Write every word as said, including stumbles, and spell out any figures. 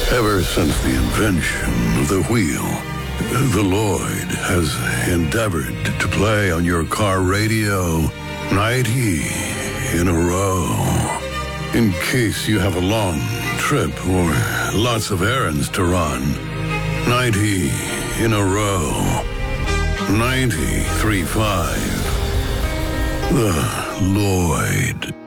Ever since the invention of the wheel, the Lloyd has endeavored to play on your car radio ninety in a row. In case you have a long trip or lots of errands to run, ninety in a row. ninety-three point five. The Lloyd.